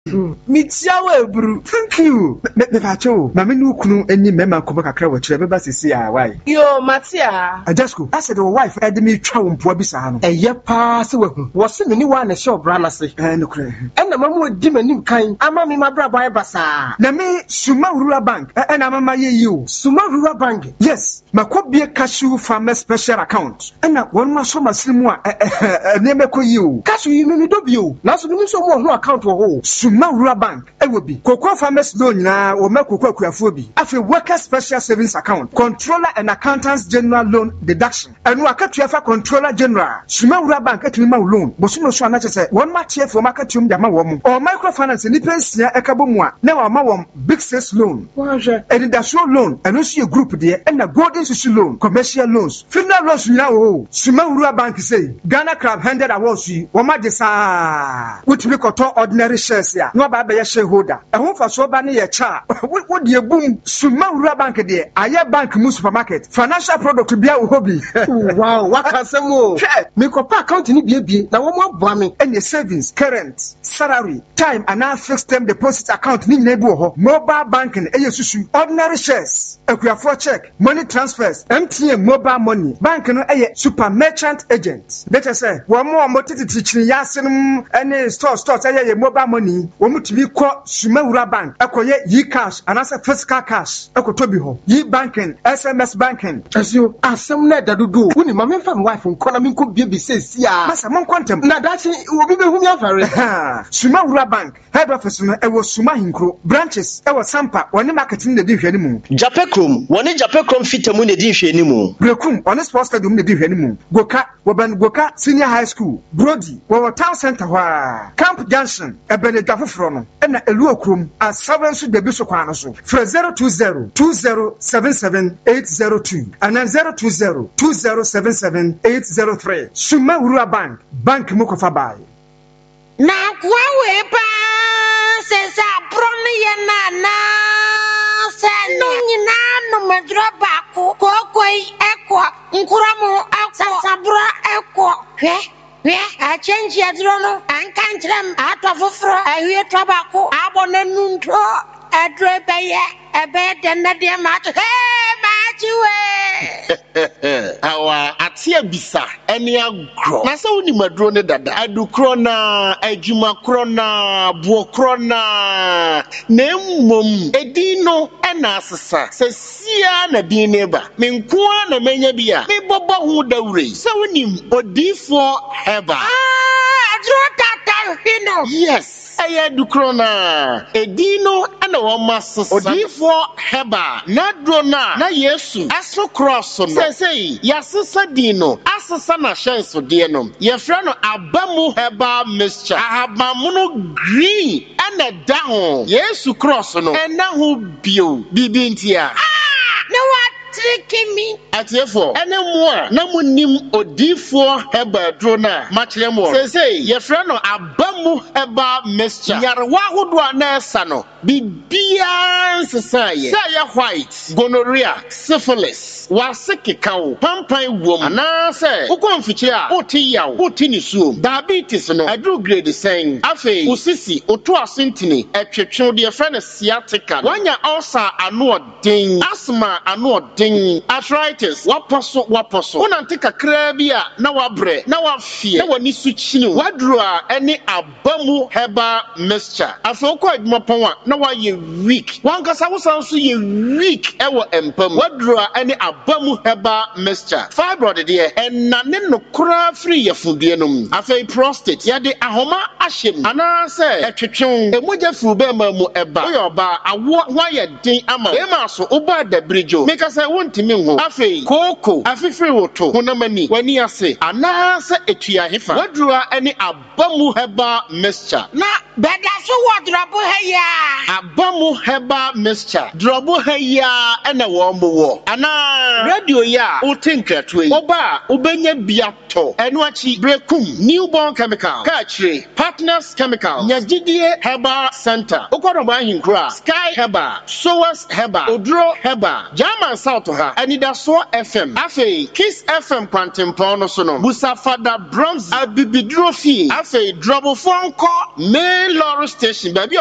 Mitia we bru. Thank you. Me facho. Mama nu kunu eni mema ko kakra wa kire beba sisi ya why. Yo Matia. Ajasko, I said the wife had me twa mpo bi sa no. Eye pa se wahu. Wo se me ni wa na she obra na se. No kure. Na mamu di manim kan. Ama me mabra boy basa. Na me Suma Rural Bank. Na mama ye you. Suma Rural Bank. Yes, makobie cashew farmer special account. Na won ma so masirimu a ne meko you. Cashew yi me do bio. Na so me so mo ho account wo ho. Suma Rural Bank. Ewo bi. Cocoa farmers loan na wo ma cocoa akuafo bi. Afi worker special savings account. Controller and accountants general loan deduction. Enu akatua fa controller general. Suma Rural Bank atumi ma loan. Bosu no so na chese won ma tie for marketum dia ma wo mo. O microfinance ni pensia ekabo mu a na wa ma wo big sales loan. Waje. Industrial loan. Enu so group there and na golden social loan, commercial loans. Funeral loans you know. Suma Rural Bank say Ghana Crab 100 awards you. Wo ma de sa. Wotumi koto ordinary shares ya. No ba be shareholder. Ehun fa so ba ne ye cha. Wo de boom. Suma Rural Bank there. Aye bank mu supermarket. Financial product bia wo hobby. Wow, wakasemo. Me ko pa account ni bie na wo mo aboa me. Any savings, current, salary, time and now fixed term deposit account ni na ebu ho. Mobile banking susu. Ordinary shares. Akuafo check, money transfers, MTN mobile money. Bank no super merchant agent. Better say, one more motiti chini yasin any stores mobile money. One to be called Suma Rural Bank. Akoye ye cash and as a physical cash. Akotobi ho. Ye banking, SMS banking. As you asem na dadudu. Uni mama fam wife nkona mi ko bie says ya. Masa mon quantum. Na dachi obi be hu mi afare. Suma Rural Bank. Head office no Suma Hinkro. Branches Sampa. One marketing the division mu. Japekrum. One Japekrum fitamu ne division mu. Brekum. On sports stadium the division mu. Goka Senior High School. Brody. Our town center wa. Camp Junction. Ebene Dafofro no. Na Eluokrum. A 7 so de biso kwa no so. Fra 020-2077-802 and then 020-2077-803. Suma Rural Bank. Bank Mukofa Bay. Na kwa we pa se sa broni ye na se no nyina no medro ba ko koi ekwo nkuramu akwo sabra ekwo hwe a change adro no anka ntrem atofofro ahwie tobako abonanu ntro adro beye ebe denna de ma Awa atia bisa eni agro. Na se woni maduro ne dada. Adukro na adwuma kro na buo kro na mmom edino ena asesa. Se sia na din neba. Me nkoa na menya bia. Me bobo hu dawure. Se woni odifo heba. Adro tata hino. Yes. Aya dukrona edino ana woma sesa odifo heba na drona na Yesu aso cross no say yasesa dino asesa na shenso de no ye fra no abamu heba mixture ahabamuno green ana down Yesu cross no ena ho bio bibintia no what tricky me atiefo ene mo a na munim odifo heba drona machremo say ye fra no abamu heba mixture yarwa hodo na esa no bibia nsesa say white gonorrhea syphilis wasike kawo pampan wom ana say ukonfiche a oti yawo oti ni suom diabetes no adru grade sen afei usisi oto asentini etwetwe de friend sciatica wanya ulcer ano odin asthma ano odin arthritis waposo unante kakra bia na wabre na wafie na wani suchini wadru a ene abamu heba mixture afei ko adwuma pon a na waye weak wankasa wosanso ye weak ewo empam wadru a ene abamu heba mixture fibroid de enane no kura free yefudie nom afei prostate yade ahoma ahyem ana se etwetwe emoja furu be ma mu eba oyoba awo waye din ama e ma so oba da bridge make say wontimi ho afei koko afifiri woto honamani wani ase ana se etua hefa wadrua ene abamu heba mixture na beda so wodrobo heya abamu heba mixture drobo heya ene wo mo ana radio ya utinkratoe oba ubenya biato eno achi brekum newborn chemical kachire partners chemical nyagidie heba center okodo ba hinkra sky heba sowas heba odro heba German south ha anidaso fm afei kiss fm kwantempon no so no busafada bronze abibidro fi afei drobo fonko main lorry station baby